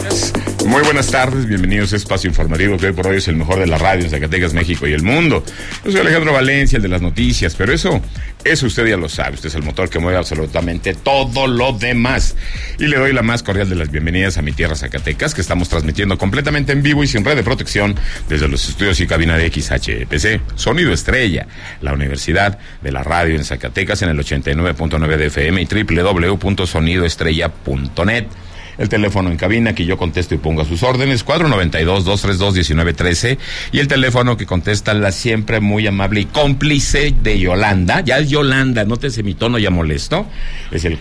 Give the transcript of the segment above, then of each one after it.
Muy buenas tardes, bienvenidos a Espacio Informativo, que hoy por hoy es el mejor de la radio en Zacatecas, México y el mundo. Yo soy Alejandro Valencia, el de las noticias, pero eso usted ya lo sabe. Usted es el motor que mueve absolutamente todo lo demás. Y le doy la más cordial de las bienvenidas a mi tierra Zacatecas, que estamos transmitiendo completamente en vivo y sin red de protección desde los estudios y cabina de XHPC, Sonido Estrella, la Universidad de la Radio en Zacatecas, en el 89.9 de FM y www.sonidoestrella.net. El teléfono en cabina que yo contesto y pongo a sus órdenes, 492-232-1913, y el teléfono que contesta la siempre muy amable y cómplice de Yolanda, ya es Yolanda, nótese mi tono ya molesto, es el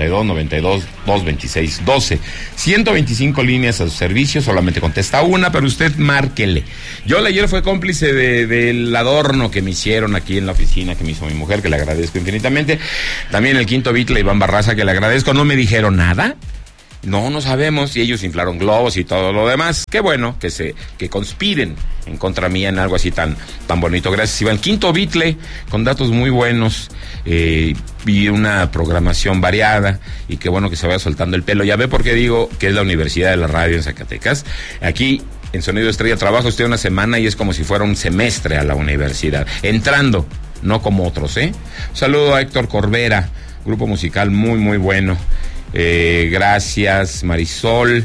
492-92-226-12. 125 líneas a su servicio, solamente contesta una, pero usted márquele. Yo ayer fue cómplice del adorno que me hicieron aquí en la oficina, que me hizo mi mujer, que le agradezco infinitamente. También el quinto Beatle, Iván Barraza, que le agradezco, no me dijeron nada. No sabemos, y ellos inflaron globos y todo lo demás. Qué bueno que conspiren en contra mía en algo así tan bonito. Gracias, Iván. Quinto Beatle, con datos muy buenos, y una programación variada, y qué bueno que se vaya soltando el pelo. Ya ve por qué digo que es la Universidad de la Radio en Zacatecas. Aquí en Sonido Estrella trabaja usted una semana y es como si fuera un semestre a la universidad, entrando, no como otros, Un saludo a Héctor Corbera, grupo musical muy, muy bueno. Gracias, Marisol.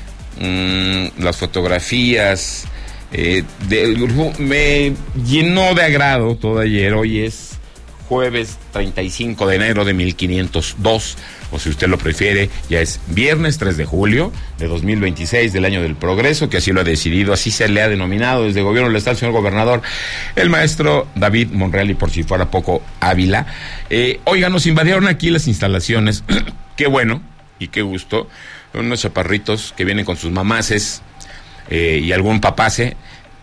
Las fotografías del grupo me llenó de agrado todo ayer. Hoy es jueves 35 de enero de 1502, o si usted lo prefiere, ya es viernes 3 de julio de 2026 del año del progreso, que así lo ha decidido, así se le ha denominado desde el gobierno del estado, el señor gobernador, el maestro David Monreal, y por si fuera poco, Ávila. Oiga, nos invadieron aquí las instalaciones. Qué bueno y qué gusto. Unos chaparritos que vienen con sus mamaces y algún papase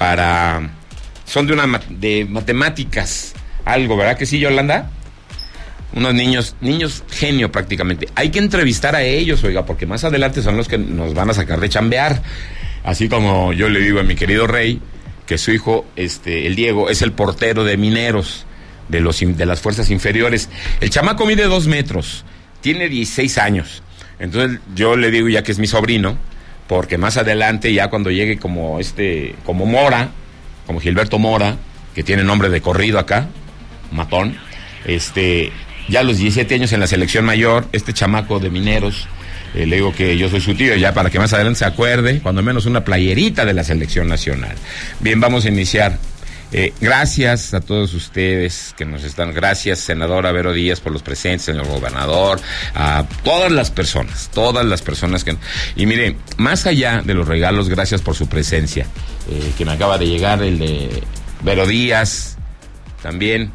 son de matemáticas, algo, ¿verdad que sí, Yolanda? Unos niños genio prácticamente. Hay que entrevistar a ellos, oiga, porque más adelante son los que nos van a sacar de chambear. Así como yo le digo a mi querido Rey, que su hijo, el Diego, es el portero de Mineros, de las fuerzas inferiores. El chamaco mide 2 metros. Tiene 16 años. Entonces yo le digo ya que es mi sobrino, porque más adelante, ya cuando llegue como Mora, como Gilberto Mora, que tiene nombre de corrido acá, matón, ya a los 17 años en la selección mayor, este chamaco de Mineros, le digo que yo soy su tío, ya para que más adelante se acuerde, cuando menos una playerita de la selección nacional. Bien, vamos a iniciar. Gracias a todos ustedes que nos están, gracias senadora Vero Díaz por los presentes, señor gobernador, a todas las personas que, y mire, más allá de los regalos, gracias por su presencia, que me acaba de llegar el de Vero Díaz, también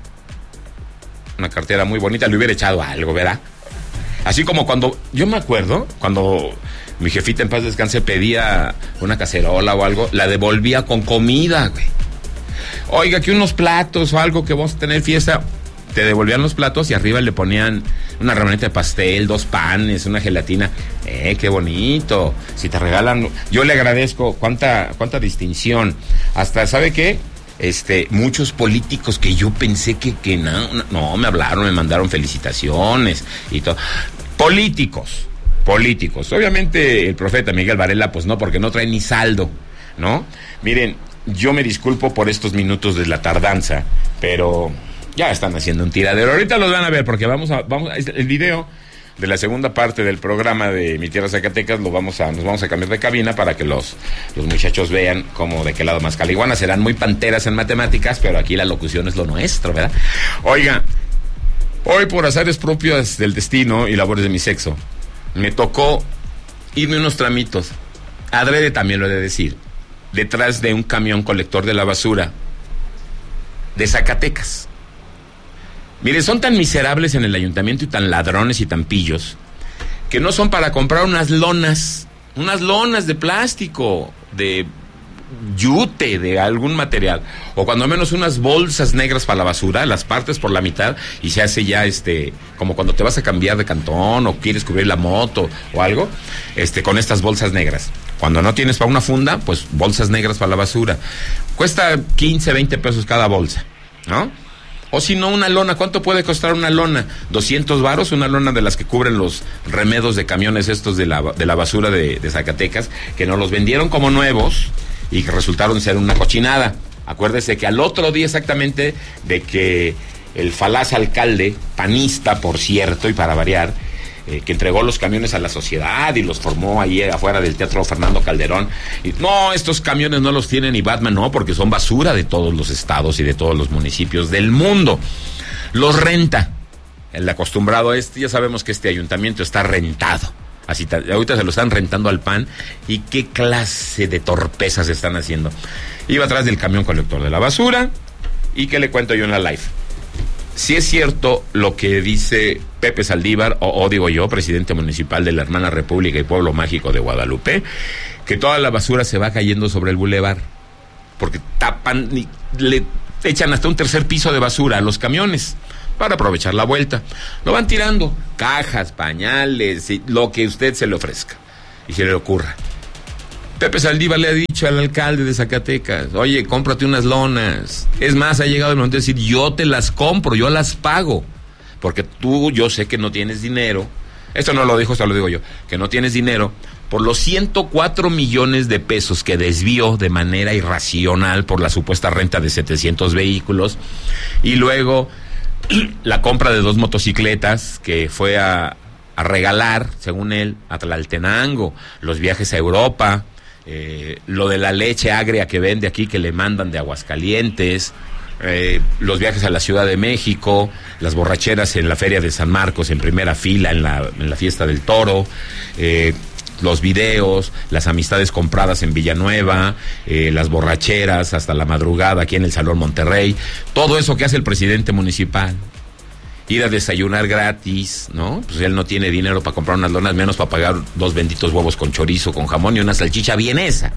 una cartera muy bonita, le hubiera echado algo, ¿verdad? Así como yo me acuerdo, cuando mi jefita en paz descanse pedía una cacerola o algo, la devolvía con comida, güey. Oiga, que unos platos o algo, que vamos a tener fiesta, te devolvían los platos y arriba le ponían una rebaneta de pastel, 2 panes, una gelatina. Qué bonito. Si te regalan, yo le agradezco, cuánta distinción. Hasta, ¿sabe qué? Muchos políticos que yo pensé que no, me hablaron, me mandaron felicitaciones y todo. Políticos. Obviamente el profeta Miguel Varela, pues no, porque no trae ni saldo, ¿no? Miren, yo me disculpo por estos minutos de la tardanza, pero ya están haciendo un tiradero. Ahorita los van a ver, porque vamos el video de la segunda parte del programa de Mi Tierra Zacatecas nos vamos a cambiar de cabina para que los muchachos vean cómo de qué lado más caliguana. Serán muy panteras en matemáticas, pero aquí la locución es lo nuestro, ¿verdad? Oiga, hoy por azares propios del destino y labores de mi sexo, me tocó irme unos tramitos, adrede también lo he de decir, detrás de un camión colector de la basura de Zacatecas. Mire, son tan miserables en el ayuntamiento y tan ladrones y tan pillos que no son para comprar unas lonas de plástico, de yute, de algún material, o cuando menos unas bolsas negras para la basura, las partes por la mitad y se hace ya como cuando te vas a cambiar de cantón o quieres cubrir la moto o algo, con estas bolsas negras. Cuando no tienes para una funda, pues bolsas negras para la basura. Cuesta 15, 20 pesos cada bolsa, ¿no? O si no, una lona. ¿Cuánto puede costar una lona? 200 varos, una lona de las que cubren los remedos de camiones estos de la basura de Zacatecas, que nos los vendieron como nuevos y que resultaron ser una cochinada. Acuérdese que al otro día exactamente de que el falaz alcalde, panista por cierto, y para variar, que entregó los camiones a la sociedad y los formó ahí afuera del Teatro Fernando Calderón. Y, no, estos camiones no los tiene ni Batman, no, porque son basura de todos los estados y de todos los municipios del mundo. Los renta. El acostumbrado ya sabemos que este ayuntamiento está rentado. Así, ahorita se lo están rentando al PAN. ¿Y qué clase de torpezas están haciendo? Iba atrás del camión colector de la basura. ¿Y qué le cuento yo en la live? Si es cierto lo que dice Pepe Saldívar, o digo yo, presidente municipal de la Hermana República y Pueblo Mágico de Guadalupe, que toda la basura se va cayendo sobre el bulevar, porque tapan y le echan hasta un tercer piso de basura a los camiones para aprovechar la vuelta. Lo van tirando, cajas, pañales, lo que usted se le ofrezca y se le ocurra. Pepe Saldívar le ha dicho al alcalde de Zacatecas, oye, cómprate unas lonas. Es más, ha llegado el momento de decir, yo te las compro, yo las pago. Porque yo sé que no tienes dinero. Esto no lo dijo, esto lo digo yo. Que no tienes dinero por los 104 millones de pesos que desvió de manera irracional por la supuesta renta de 700 vehículos. Y luego la compra de 2 motocicletas que fue a regalar, según él, a Tlaltenango. Los viajes a Europa. Lo de la leche agria que vende aquí, que le mandan de Aguascalientes, los viajes a la Ciudad de México, las borracheras en la Feria de San Marcos en primera fila, en la Fiesta del Toro, los videos, las amistades compradas en Villanueva, las borracheras hasta la madrugada aquí en el Salón Monterrey, todo eso que hace el presidente municipal. Ir a desayunar gratis, ¿no? Pues él no tiene dinero para comprar unas lonas, menos para pagar 2 benditos huevos con chorizo, con jamón y una salchicha vienesa.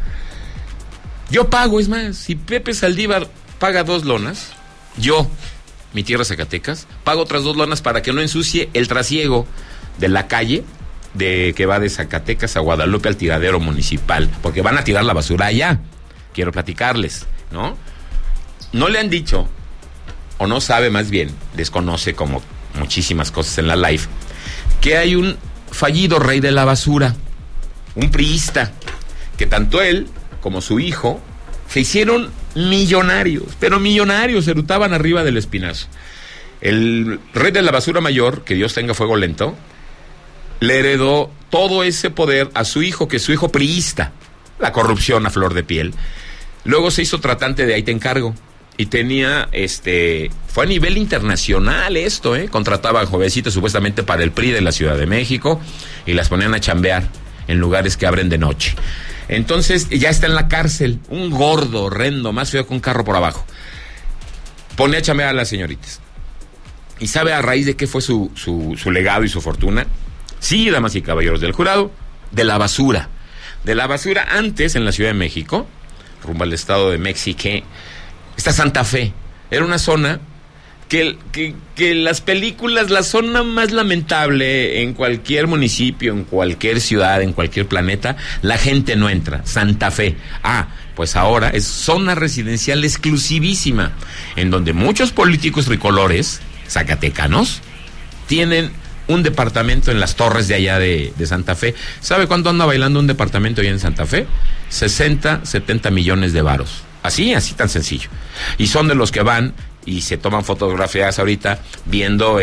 Yo pago, es más, si Pepe Saldívar paga 2 lonas, yo, mi tierra Zacatecas, pago otras 2 lonas para que no ensucie el trasiego de la calle que va de Zacatecas a Guadalupe al tiradero municipal, porque van a tirar la basura allá. Quiero platicarles, ¿no? No le han dicho, o no sabe, más bien, desconoce, como muchísimas cosas en la live, que hay un fallido rey de la basura, un priista, que tanto él como su hijo se hicieron millonarios, pero millonarios, se erutaban arriba del espinazo. El rey de la basura mayor, que Dios tenga fuego lento, le heredó todo ese poder a su hijo, que es su hijo priista, la corrupción a flor de piel. Luego se hizo tratante de ahí te encargo. Y tenía, fue a nivel internacional esto, contrataban jovencitas supuestamente para el PRI de la Ciudad de México y las ponían a chambear en lugares que abren de noche. Entonces ya está en la cárcel, un gordo, horrendo, más feo que un carro por abajo. Pone a chambear a las señoritas. ¿Y sabe a raíz de qué fue su legado y su fortuna? Sí, damas y caballeros del jurado, de la basura. De la basura antes en la Ciudad de México, rumbo al estado de México, está Santa Fe. Era una zona que las películas, la zona más lamentable en cualquier municipio, en cualquier ciudad, en cualquier planeta, la gente no entra. Santa Fe. Pues ahora es zona residencial exclusivísima, en donde muchos políticos tricolores, zacatecanos, tienen un departamento en las torres de allá de Santa Fe. ¿Sabe cuánto anda bailando un departamento allá en Santa Fe? 60, 70 millones de varos. Así tan sencillo. Y son de los que van y se toman fotografías ahorita viendo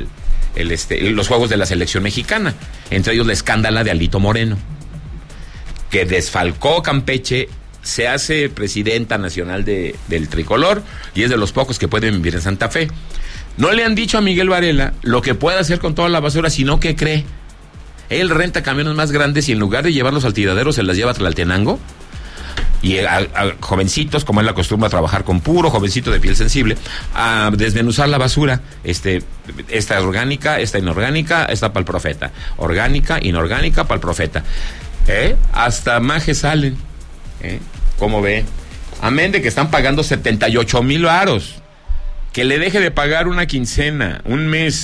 los juegos de la selección mexicana. Entre ellos la escándala de Alito Moreno, que desfalcó Campeche, se hace presidenta nacional del tricolor y es de los pocos que pueden vivir en Santa Fe. No le han dicho a Miguel Varela lo que puede hacer con toda la basura, sino que cree. Él renta camiones más grandes y en lugar de llevarlos al tiradero se las lleva a Tlaltenango. Y a jovencitos, como él acostumbra a trabajar con puro jovencito de piel sensible, a desmenuzar la basura. Esta es orgánica, esta inorgánica, esta para el profeta. Orgánica, inorgánica, para el profeta. Hasta majes salen. ¿Cómo ve? Amén de que están pagando 78,000 varos. Que le deje de pagar una quincena, un mes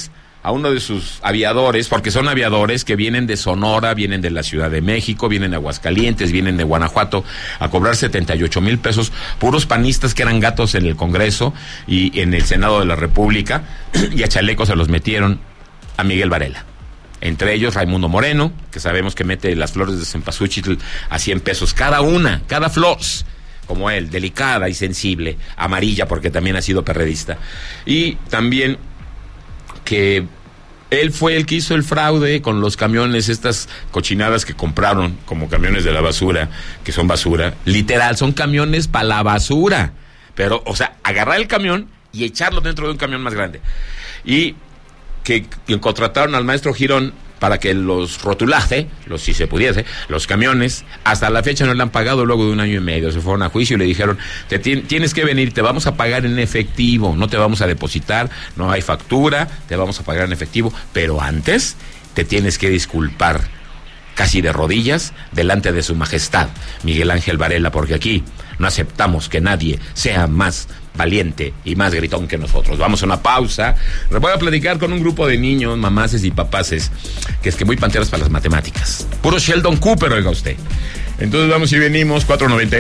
a uno de sus aviadores, porque son aviadores que vienen de Sonora, vienen de la Ciudad de México, vienen de Aguascalientes, vienen de Guanajuato, a cobrar 78,000 pesos, puros panistas que eran gatos en el Congreso y en el Senado de la República, y a chalecos se los metieron a Miguel Varela. Entre ellos Raimundo Moreno, que sabemos que mete las flores de cempasúchil a 100 pesos cada una, cada flor, como él, delicada y sensible, amarilla porque también ha sido perredista. Y también que él fue el que hizo el fraude con los camiones, estas cochinadas que compraron como camiones de la basura, que son basura, literal, son camiones para la basura, pero, o sea, agarrar el camión y echarlo dentro de un camión más grande. Y que contrataron al maestro Girón para que los rotulase, si se pudiese, los camiones, hasta la fecha no le han pagado luego de 1 año y medio. Se fueron a juicio y le dijeron, tienes que venir, te vamos a pagar en efectivo, no te vamos a depositar, no hay factura, te vamos a pagar en efectivo, pero antes te tienes que disculpar casi de rodillas delante de su majestad Miguel Ángel Varela, porque aquí no aceptamos que nadie sea más valiente y más gritón que nosotros. Vamos a una pausa. Voy a platicar con un grupo de niños, mamaces y papaces, que es que muy panteras para las matemáticas. Puro Sheldon Cooper, oiga usted. Entonces vamos y venimos, 4:90.